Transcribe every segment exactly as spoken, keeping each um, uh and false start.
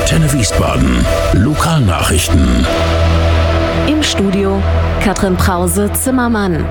Antenne Wiesbaden. Lokalnachrichten. Im Studio Katrin Brause-Zimmermann.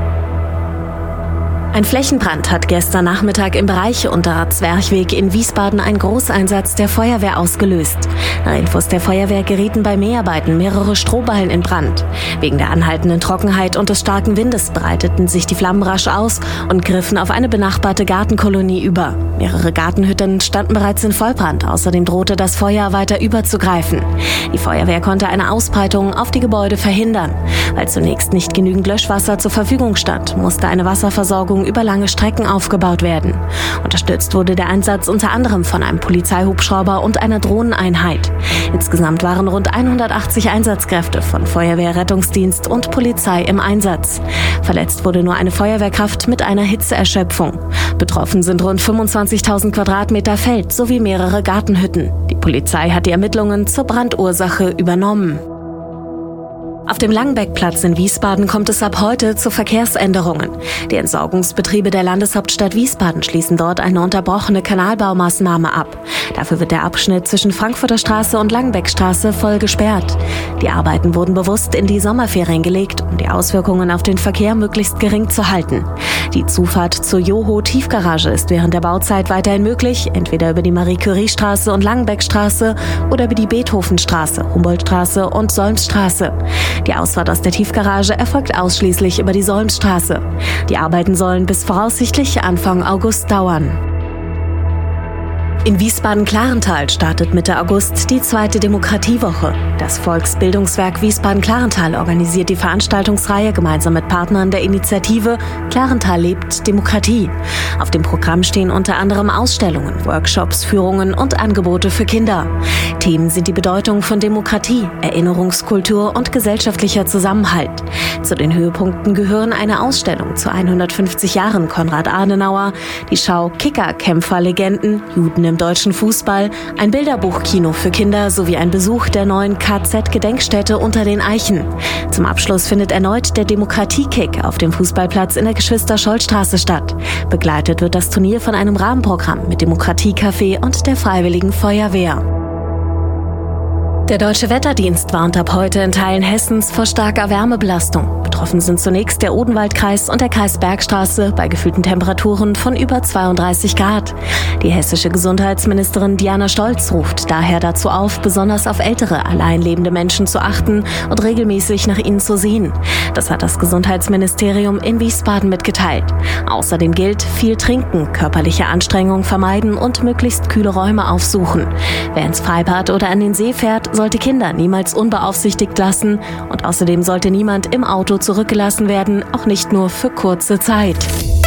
Ein Flächenbrand hat gestern Nachmittag im Bereich Unterer Zwerchweg in Wiesbaden einen Großeinsatz der Feuerwehr ausgelöst. Nach Infos der Feuerwehr gerieten bei Mäharbeiten mehrere Strohballen in Brand. Wegen der anhaltenden Trockenheit und des starken Windes breiteten sich die Flammen rasch aus und griffen auf eine benachbarte Gartenkolonie über. Mehrere Gartenhütten standen bereits in Vollbrand. Außerdem drohte das Feuer weiter überzugreifen. Die Feuerwehr konnte eine Ausbreitung auf die Gebäude verhindern. Weil zunächst nicht genügend Löschwasser zur Verfügung stand, musste eine Wasserversorgung über lange Strecken aufgebaut werden. Unterstützt wurde der Einsatz unter anderem von einem Polizeihubschrauber und einer Drohneneinheit. Insgesamt waren rund hundertachtzig Einsatzkräfte von Feuerwehr, Rettungsdienst und Polizei im Einsatz. Verletzt wurde nur eine Feuerwehrkraft mit einer Hitzeerschöpfung. Betroffen sind rund fünfundzwanzigtausend Quadratmeter Feld sowie mehrere Gartenhütten. Die Polizei hat die Ermittlungen zur Brandursache übernommen. Auf dem Langenbeckplatz in Wiesbaden kommt es ab heute zu Verkehrsänderungen. Die Entsorgungsbetriebe der Landeshauptstadt Wiesbaden schließen dort eine unterbrochene Kanalbaumaßnahme ab. Dafür wird der Abschnitt zwischen Frankfurter Straße und Langenbeckstraße voll gesperrt. Die Arbeiten wurden bewusst in die Sommerferien gelegt, um die Auswirkungen auf den Verkehr möglichst gering zu halten. Die Zufahrt zur Joho-Tiefgarage ist während der Bauzeit weiterhin möglich, entweder über die Marie-Curie-Straße und Langenbeckstraße oder über die Beethovenstraße, Humboldtstraße und Solmstraße. Die Ausfahrt aus der Tiefgarage erfolgt ausschließlich über die Solmstraße. Die Arbeiten sollen bis voraussichtlich Anfang August dauern. In Wiesbaden-Klarental startet Mitte August die zweite Demokratiewoche. Das Volksbildungswerk Wiesbaden-Klarental organisiert die Veranstaltungsreihe gemeinsam mit Partnern der Initiative Klarental lebt Demokratie. Auf dem Programm stehen unter anderem Ausstellungen, Workshops, Führungen und Angebote für Kinder. Themen sind die Bedeutung von Demokratie, Erinnerungskultur und gesellschaftlicher Zusammenhalt. Zu den Höhepunkten gehören eine Ausstellung zu hundertfünfzig Jahren Konrad Adenauer, die Schau Kicker-Kämpfer-Legenden, Juden im deutschen Fußball, ein Bilderbuchkino für Kinder sowie ein Besuch der neuen K Z-Gedenkstätte unter den Eichen. Zum Abschluss findet erneut der Demokratie-Kick auf dem Fußballplatz in der Geschwister-Scholl-Straße statt. Begleitet wird das Turnier von einem Rahmenprogramm mit Demokratie-Café und der Freiwilligen Feuerwehr. Der Deutsche Wetterdienst warnt ab heute in Teilen Hessens vor starker Wärmebelastung. Betroffen sind zunächst der Odenwaldkreis und der Kreis Bergstraße bei gefühlten Temperaturen von über zweiunddreißig Grad. Die hessische Gesundheitsministerin Diana Stolz ruft daher dazu auf, besonders auf ältere, allein lebende Menschen zu achten und regelmäßig nach ihnen zu sehen. Das hat das Gesundheitsministerium in Wiesbaden mitgeteilt. Außerdem gilt, viel trinken, körperliche Anstrengung vermeiden und möglichst kühle Räume aufsuchen. Wer ins Freibad oder an den See fährt, sollte Kinder niemals unbeaufsichtigt lassen und außerdem sollte niemand im Auto zurückgelassen werden, auch nicht nur für kurze Zeit.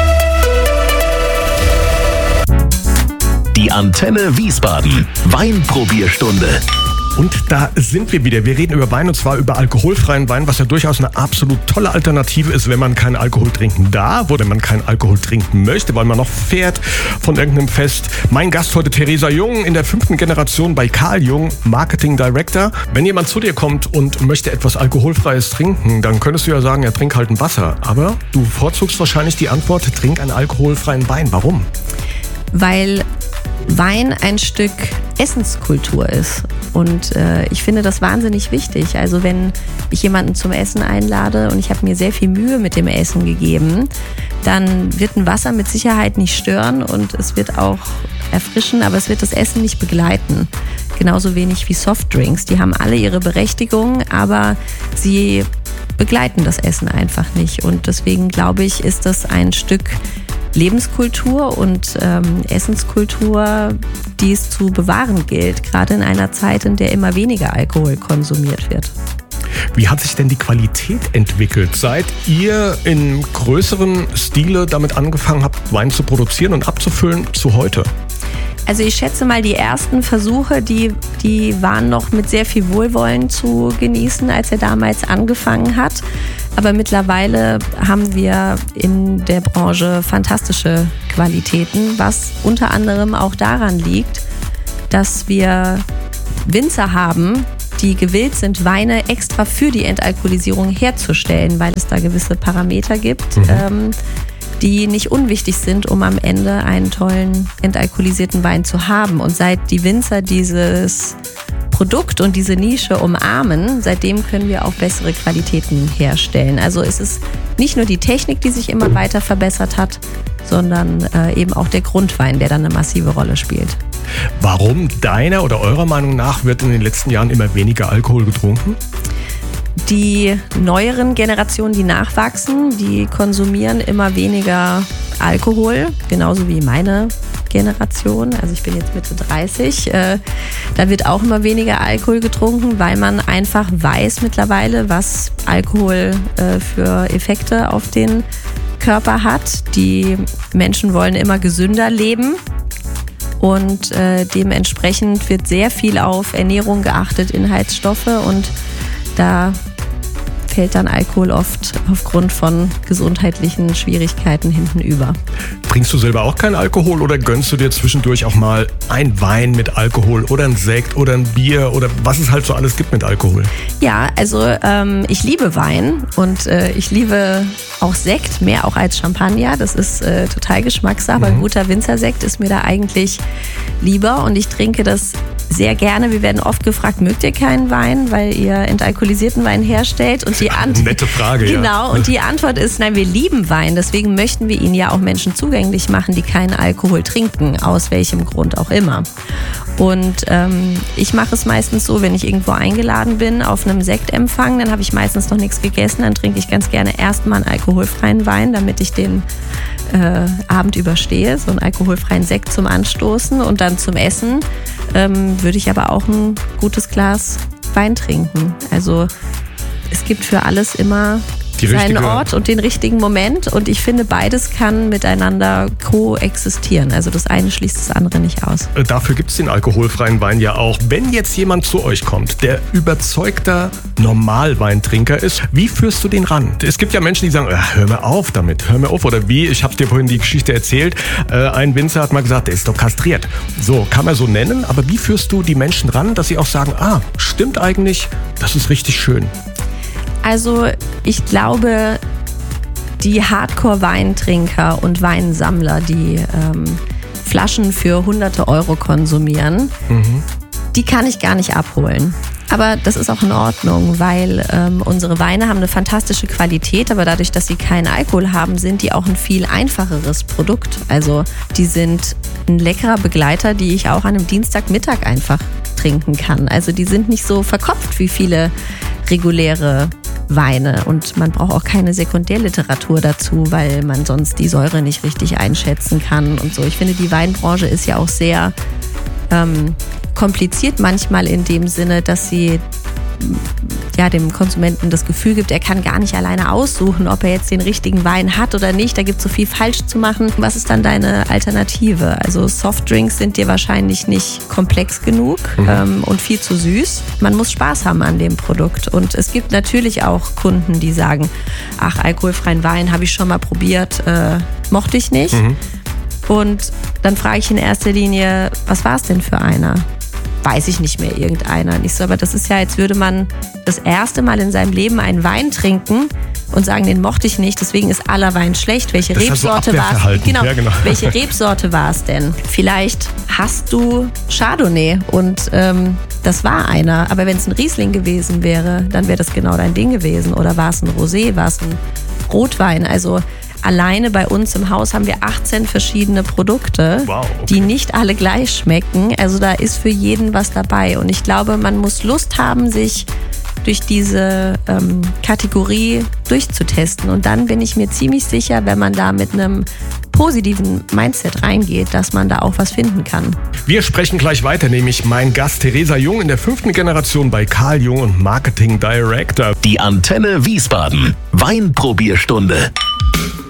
Die Antenne Wiesbaden. Weinprobierstunde. Und da sind wir wieder. Wir reden über Wein und zwar über alkoholfreien Wein, was ja durchaus eine absolut tolle Alternative ist, wenn man keinen Alkohol trinken darf oder wenn man keinen Alkohol trinken möchte, weil man noch fährt von irgendeinem Fest. Mein Gast heute Theresa Jung in der fünften Generation bei Karl Jung, Marketing Director. Wenn jemand zu dir kommt und möchte etwas Alkoholfreies trinken, dann könntest du ja sagen, ja, trink halt ein Wasser. Aber du bevorzugst wahrscheinlich die Antwort, trink einen alkoholfreien Wein. Warum? Weil Wein ein Stück Essenskultur ist. Und äh, ich finde das wahnsinnig wichtig. Also wenn ich jemanden zum Essen einlade und ich habe mir sehr viel Mühe mit dem Essen gegeben, dann wird ein Wasser mit Sicherheit nicht stören und es wird auch erfrischen, aber es wird das Essen nicht begleiten. Genauso wenig wie Softdrinks. Die haben alle ihre Berechtigung, aber sie begleiten das Essen einfach nicht. Und deswegen glaube ich, ist das ein Stück Lebenskultur und ähm, Essenskultur, die es zu bewahren gilt, gerade in einer Zeit, in der immer weniger Alkohol konsumiert wird. Wie hat sich denn die Qualität entwickelt, seit ihr in größerem Stile damit angefangen habt, Wein zu produzieren und abzufüllen, zu heute? Also ich schätze mal, die ersten Versuche, die, die waren noch mit sehr viel Wohlwollen zu genießen, als er damals angefangen hat. Aber mittlerweile haben wir in der Branche fantastische Qualitäten, was unter anderem auch daran liegt, dass wir Winzer haben, die gewillt sind, Weine extra für die Entalkoholisierung herzustellen, weil es da gewisse Parameter gibt, mhm. ähm, die nicht unwichtig sind, um am Ende einen tollen entalkoholisierten Wein zu haben. Und seit die Winzer dieses Produkt und diese Nische umarmen, seitdem können wir auch bessere Qualitäten herstellen. Also es ist nicht nur die Technik, die sich immer weiter verbessert hat, sondern äh, eben auch der Grundwein, der dann eine massive Rolle spielt. Warum deiner oder eurer Meinung nach wird in den letzten Jahren immer weniger Alkohol getrunken? Die neueren Generationen, die nachwachsen, die konsumieren immer weniger Alkohol, genauso wie meine Generation. Also ich bin jetzt Mitte dreißig. Äh, da wird auch immer weniger Alkohol getrunken, weil man einfach weiß mittlerweile, was Alkohol äh, für Effekte auf den Körper hat. Die Menschen wollen immer gesünder leben. Und äh, dementsprechend wird sehr viel auf Ernährung geachtet, Inhaltsstoffe, und da fällt dann Alkohol oft aufgrund von gesundheitlichen Schwierigkeiten hinten über. Trinkst du selber auch keinen Alkohol oder gönnst du dir zwischendurch auch mal ein Wein mit Alkohol oder ein Sekt oder ein Bier oder was es halt so alles gibt mit Alkohol? Ja, also ähm, ich liebe Wein und äh, ich liebe auch Sekt, mehr auch als Champagner. Das ist äh, total Geschmackssache. Mhm. Ein guter Winzersekt ist mir da eigentlich lieber und ich trinke das sehr gerne. Wir werden oft gefragt, mögt ihr keinen Wein, weil ihr entalkoholisierten Wein herstellt? Und die Ant- Nette Frage, ja. Genau, und die Antwort ist, nein, wir lieben Wein. Deswegen möchten wir ihn ja auch Menschen zugänglich machen, die keinen Alkohol trinken, aus welchem Grund auch immer. Und ähm, ich mache es meistens so, wenn ich irgendwo eingeladen bin auf einem Sektempfang, dann habe ich meistens noch nichts gegessen, dann trinke ich ganz gerne erstmal einen alkoholfreien Wein, damit ich den äh, Abend überstehe, so einen alkoholfreien Sekt zum Anstoßen, und dann zum Essen ähm, würde ich aber auch ein gutes Glas Wein trinken. Also es gibt für alles immer seinen Ort und den richtigen Moment, und ich finde, beides kann miteinander koexistieren. Also das eine schließt das andere nicht aus. Dafür gibt es den alkoholfreien Wein ja auch. Wenn jetzt jemand zu euch kommt, der überzeugter Normalweintrinker ist, wie führst du den ran? Es gibt ja Menschen, die sagen, hör mir auf damit, hör mir auf. Oder wie, ich habe dir vorhin die Geschichte erzählt, ein Winzer hat mal gesagt, der ist doch kastriert. So, kann man so nennen, aber wie führst du die Menschen ran, dass sie auch sagen, ah, stimmt eigentlich, das ist richtig schön? Also ich glaube, die Hardcore-Weintrinker und Weinsammler, die ähm, Flaschen für hunderte Euro konsumieren, mhm. die kann ich gar nicht abholen. Aber das ist auch in Ordnung, weil ähm, unsere Weine haben eine fantastische Qualität, aber dadurch, dass sie keinen Alkohol haben, sind die auch ein viel einfacheres Produkt. Also die sind ein leckerer Begleiter, die ich auch an einem Dienstagmittag einfach trinken kann. Also die sind nicht so verkopft wie viele reguläre Weine, und man braucht auch keine Sekundärliteratur dazu, weil man sonst die Säure nicht richtig einschätzen kann und so. Ich finde, die Weinbranche ist ja auch sehr ähm, kompliziert manchmal in dem Sinne, dass sie ja dem Konsumenten das Gefühl gibt, er kann gar nicht alleine aussuchen, ob er jetzt den richtigen Wein hat oder nicht. Da gibt es so viel falsch zu machen. Was ist dann deine Alternative? Also Softdrinks sind dir wahrscheinlich nicht komplex genug mhm. ähm, und viel zu süß. Man muss Spaß haben an dem Produkt. Und es gibt natürlich auch Kunden, die sagen, ach, alkoholfreien Wein habe ich schon mal probiert, äh, mochte ich nicht. Mhm. Und dann frage ich in erster Linie, was war es denn für einer? Weiß ich nicht mehr, irgendeiner. Nicht so, aber das ist ja, als würde man das erste Mal in seinem Leben einen Wein trinken und sagen, den mochte ich nicht, deswegen ist aller Wein schlecht. Welche das Rebsorte so war es? Genau. Ja, genau. Welche Rebsorte war es denn? Vielleicht hast du Chardonnay und ähm, das war einer, aber wenn es ein Riesling gewesen wäre, dann wäre das genau dein Ding gewesen. Oder war es ein Rosé, war es ein Rotwein? Also alleine bei uns im Haus haben wir achtzehn verschiedene Produkte, wow, okay. die nicht alle gleich schmecken. Also da ist für jeden was dabei. Und ich glaube, man muss Lust haben, sich durch diese ähm, Kategorie durchzutesten. Und dann bin ich mir ziemlich sicher, wenn man da mit einem positiven Mindset reingeht, dass man da auch was finden kann. Wir sprechen gleich weiter, nämlich mein Gast Theresa Jung in der fünften Generation bei Karl Jung und Marketing Director. Die Antenne Wiesbaden. Weinprobierstunde.